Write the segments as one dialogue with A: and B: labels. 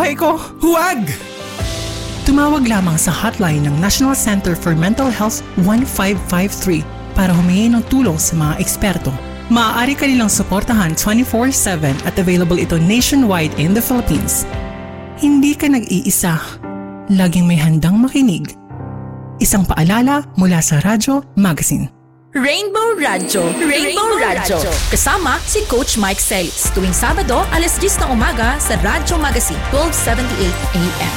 A: buhay ko. Huwag! Tumawag lamang sa hotline ng National Center for Mental Health 1553 para humingi ng tulong sa mga eksperto. Maaari ka nilang suportahan 24/7 at available ito nationwide in the Philippines. Hindi ka nag-iisa. Laging may handang makinig. Isang paalala mula sa Radyo Magazine.
B: Rainbow Radyo. Rainbow Radyo. Kasama si Coach Mike Celis. Tuwing Sabado, alas 10 ng umaga sa Radyo Magazine, 1278 AM.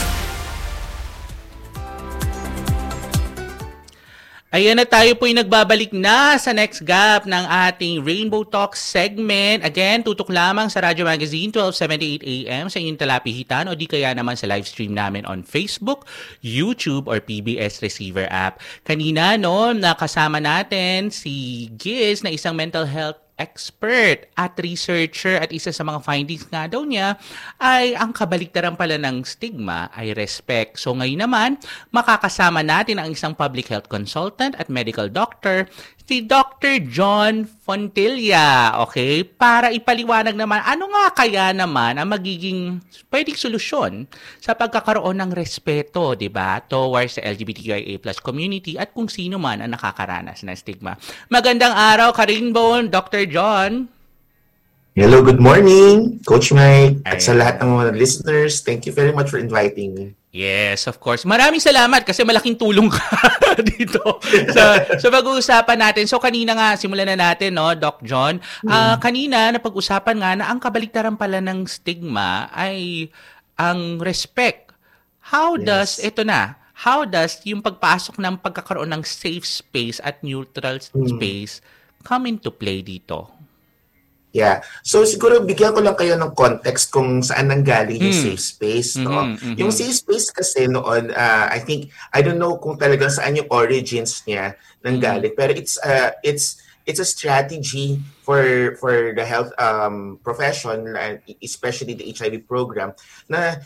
C: Ayan na, tayo po'y nagbabalik na sa next gap ng ating Rainbow Talk segment. Again, tutok lamang sa Radyo Magazine, 1278 AM sa inyong talapihitan o di kaya naman sa live stream namin on Facebook, YouTube, or PBS Receiver app. Kanina, nakasama natin si Giz na isang mental health expert at researcher at isa sa mga findings nga daw niya ay ang kabaliktaran pala ng stigma ay respect. So ngayon naman, makakasama natin ang isang public health consultant at medical doctor, si Dr. John Fontilla, okay? Para ipaliwanag naman, ano nga kaya naman ang magiging pwedeng solusyon sa pagkakaroon ng respeto, di ba, towards the LGBTQIA+ community at kung sino man ang nakakaranas ng stigma. Magandang araw, Ka-Rainbow, Dr. John.
D: Hello, good morning, Coach Mike, at sa lahat ng mga listeners. Thank you very much for inviting me.
C: Yes, of course. Maraming salamat kasi malaking tulong ka dito sa pag-uusapan natin. So kanina nga, simulan na natin, Doc John. Kanina, napag-usapan nga na ang kabaliktaran pala ng stigma ay ang respect. How does yung pagpasok ng pagkakaroon ng safe space at neutral space come into play dito?
D: Yeah. So siguro bigyan ko lang kayo ng context kung saan nanggaling yung safe space, no? Yung safe space kasi noon, I don't know kung talagang saan yung origins niya nanggaling, pero it's a strategy for the health profession, especially the HIV program, na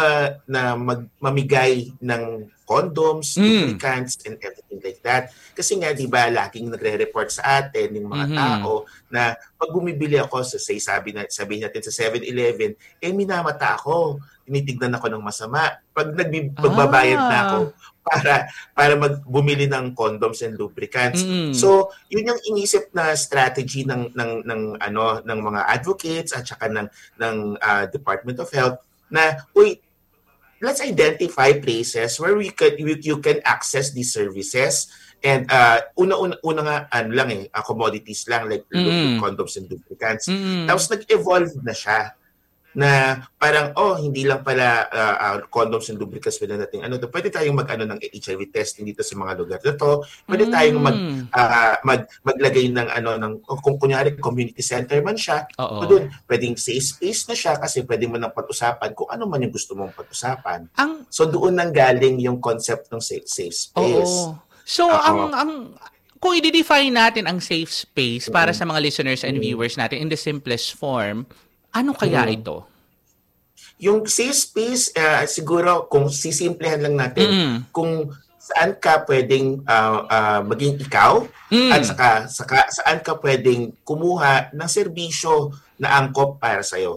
D: mamigay ng condoms, lubricants, and everything like that. Kasi nga, di ba, laging nagre-report sa atin ng mga tao na pag bumibili ako sa, sabihin natin sa 7-Eleven, minamata ako, tinitignan ako ng masama. Pag magbabayad na ako para bumili ng condoms and lubricants. So, yun yung inisip na strategy ng mga advocates at saka ng Department of Health na, let's identify places where you can access these services. And una nga, commodities lang, like condoms and lubricants. Tapos nag-evolve na siya na parang, hindi lang pala condoms and lubricants pwede natin pwede tayong ng HIV testing dito sa mga lugar na to. Pwede tayong maglagay ng kung kunyari community center man siya, doon pwedeng safe space na siya kasi pwede mo nang pag-usapan kung ano man yung gusto mong pag-usapan. So doon nang galing yung concept ng safe space.
C: So kung i-define natin ang safe space para sa mga listeners and viewers natin in the simplest form, ano kaya ito?
D: Yung safe space, siguro kung sisimplehan lang natin, kung saan ka pwedeng maging ikaw at saka saan ka pwedeng kumuha ng serbisyo na angkop para sa'yo.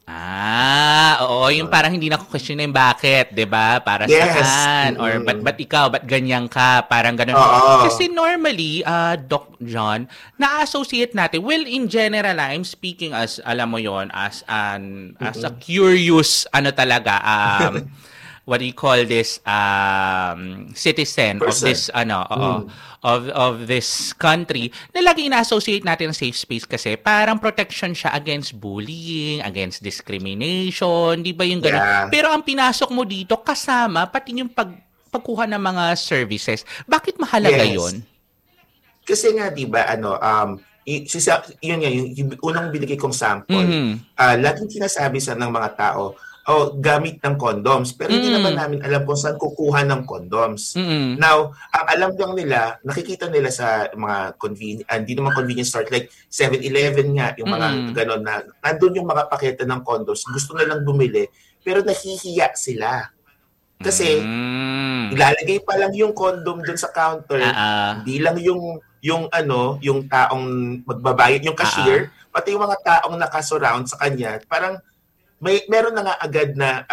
C: Yung parang hindi na ko question na yung bakit, 'di ba? Para saan or ba't ikaw, ba't ganyan ka, parang gano'n. Kasi normally, Doc John, na-associate natin, well, in general, I'm speaking as, alam mo yon, as a curious, what do you call this, citizen person of this, of this country, na lagi ina-associate natin ang safe space kasi parang protection siya against bullying, against discrimination, di ba yung gano'n? Yeah. Pero ang pinasok mo dito, kasama, pati yung pagkuha ng mga services. Bakit mahalaga yun?
D: Kasi nga, di ba, yun nga, yung unang binigay kong sample, laging sinasabi ng mga tao, gamit ng condoms. Pero hindi naman namin alam kung saan kukuha ng condoms. Now, ang alam lang nila, nakikita nila sa mga hindi naman convenience store, like 7-Eleven nga, yung mga gano'n na, nandun yung mga pakete ng condoms, gusto nilang bumili, pero nahihiya sila. Kasi, ilalagay pa lang yung condom dun sa counter, hindi lang yung taong magbabayad, yung cashier, pati yung mga taong nakasurround sa kanya, parang meron na nga agad na